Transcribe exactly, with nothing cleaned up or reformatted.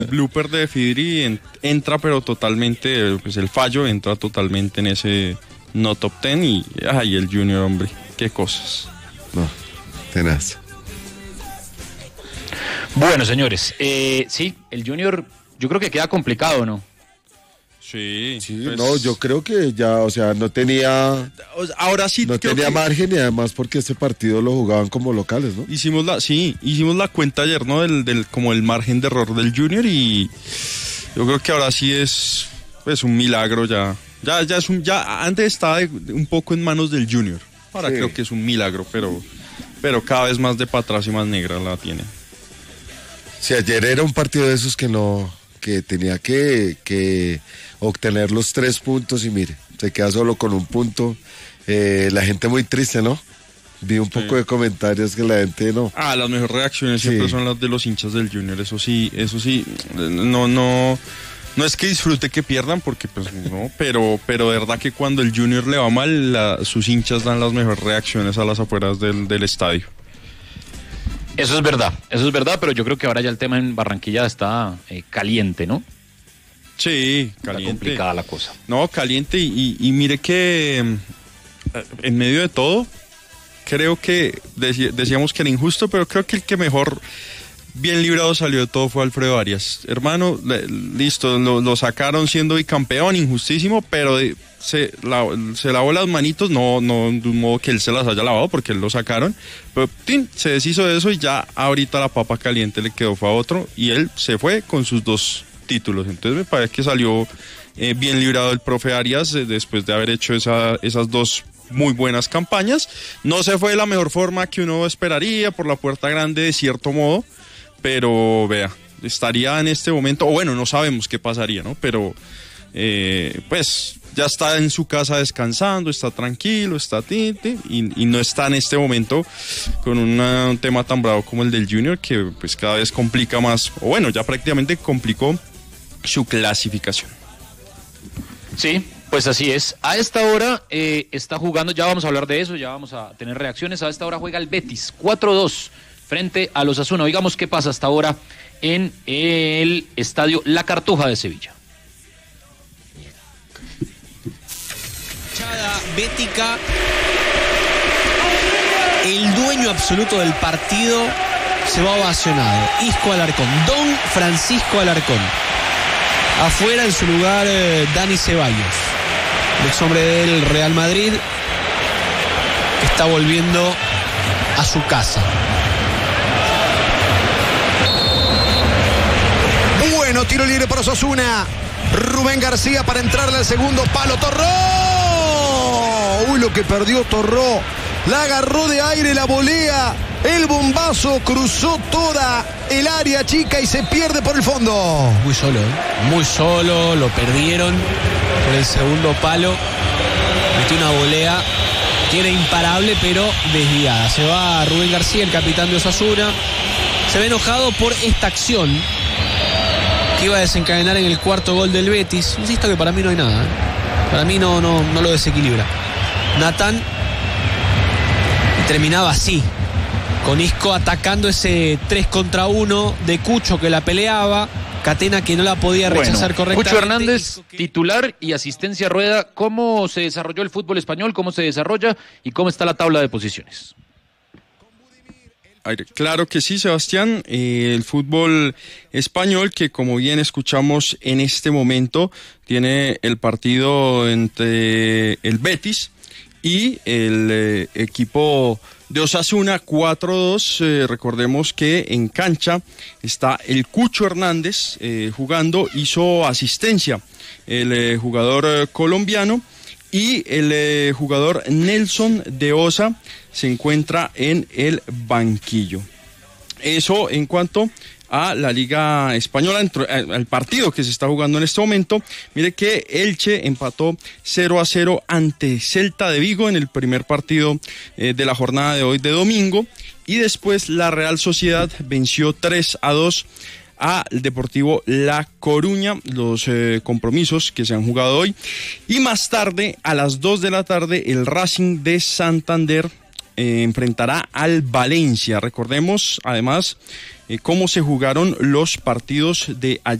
blooper de Fidri en, entra pero totalmente, pues el fallo entra totalmente en ese no top ten y ay, el Junior, hombre, qué cosas. No, tenaz. Bueno, señores, eh, sí, el Junior yo creo que queda complicado, ¿no? Sí, sí pues, no, yo creo que ya, o sea, no tenía, ahora sí, no tenía que margen y además porque este partido lo jugaban como locales, ¿no? Hicimos la, sí, hicimos la cuenta ayer, ¿no? Del, del, como el margen de error del Junior y yo creo que ahora sí es, pues, un milagro ya, ya, ya es un, ya antes estaba de, un poco en manos del Junior, ahora sí. Creo que es un milagro, pero, pero cada vez más de para atrás y más negra la tiene. Sí, ayer era un partido de esos que no, que tenía que, que obtener los tres puntos y mire, se queda solo con un punto. Eh, la gente muy triste, ¿no? Vi un poco sí. de comentarios que la gente no. Ah, las mejores reacciones sí. siempre son las de los hinchas del Junior, eso sí, eso sí, no, no, no es que disfrute que pierdan, porque pues no, pero, pero de verdad que cuando el Junior le va mal, la, sus hinchas dan las mejores reacciones a las afueras del, del estadio. Eso es verdad, eso es verdad, pero yo creo que ahora ya el tema en Barranquilla está eh, caliente, ¿no? Sí, caliente. Está complicada la cosa. No, caliente y, y, y mire que en medio de todo, creo que deci- decíamos que era injusto, pero creo que el que mejor bien librado salió de todo fue Alfredo Arias. Hermano, le, listo, lo, lo sacaron siendo bicampeón, injustísimo, pero de, se, la, se lavó las manitos, no, no de un modo que él se las haya lavado, porque él lo sacaron, pero ¡tin!, se deshizo de eso y ya ahorita la papa caliente le quedó fue a otro y él se fue con sus dos títulos. Entonces me parece que salió eh, bien librado el profe Arias eh, después de haber hecho esa, esas dos muy buenas campañas. No se fue de la mejor forma que uno esperaría, por la puerta grande de cierto modo, pero vea, estaría en este momento, o bueno, no sabemos qué pasaría, ¿no? Pero eh, pues ya está en su casa descansando, está tranquilo, está tinte, y, y no está en este momento con una, un tema tan bravo como el del Junior, que pues cada vez complica más, o bueno, ya prácticamente complicó su clasificación. Sí, pues así es. A esta hora eh, está jugando, ya vamos a hablar de eso, ya vamos a tener reacciones. A esta hora juega el Betis, cuatro dos frente a los Osasuna. Oigamos qué pasa hasta ahora en el estadio La Cartuja de Sevilla. Bética, el dueño absoluto del partido, se va ovacionado. Isco Alarcón, Don Francisco Alarcón. Afuera, en su lugar, eh, Dani Ceballos, el ex hombre del Real Madrid, que está volviendo a su casa. Bueno, tiro libre para Osasuna. Rubén García para entrarle al segundo palo. ¡Torró! Uy, lo que perdió Torró. La agarró de aire, la volea. El bombazo cruzó toda el área chica y se pierde por el fondo. Muy solo, ¿eh? Muy solo, lo perdieron por el segundo palo. Metió una volea que era imparable, pero desviada. Se va Rubén García, el capitán de Osasuna. Se ve enojado por esta acción que iba a desencadenar en el cuarto gol del Betis. Insisto que para mí no hay nada, ¿eh? Para mí no, no, no lo desequilibra. Natán terminaba así, con Isco atacando ese tres contra uno de Cucho que la peleaba, Catena que no la podía rechazar bueno, correctamente. Cucho Hernández, que... titular y asistencia Rueda. ¿Cómo se desarrolló el fútbol español? ¿Cómo se desarrolla? ¿Y cómo está la tabla de posiciones? Claro que sí, Sebastián. Eh, el fútbol español, que como bien escuchamos en este momento, tiene el partido entre el Betis y el eh, equipo de Osasuna, cuatro dos. Eh, recordemos que en cancha está el Cucho Hernández eh, jugando, hizo asistencia el eh, jugador eh, colombiano, y el eh, jugador Nelson de Osa se encuentra en el banquillo. Eso en cuanto a la Liga Española, al partido que se está jugando en este momento. Mire que Elche empató cero a cero ante Celta de Vigo en el primer partido eh, de la jornada de hoy de domingo, y después la Real Sociedad venció tres a dos al Deportivo La Coruña, los eh, compromisos que se han jugado hoy. Y más tarde, a las dos de la tarde, el Racing de Santander eh, enfrentará al Valencia. Recordemos, además, eh, cómo se jugaron los partidos de ayer.